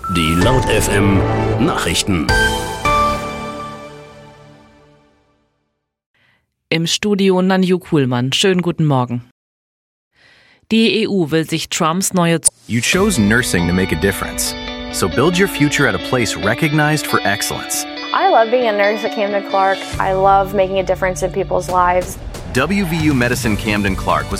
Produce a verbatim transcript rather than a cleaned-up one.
Die Laut F M Nachrichten. Im Studio Nanju Kuhlmann. Schönen guten Morgen. Die E U will sich Trumps neue... You chose nursing to make a difference. So build your future at a place recognized for excellence. I love being a nurse at Camden Clark. I love making a difference in people's lives. W V U Medicine Camden Clark was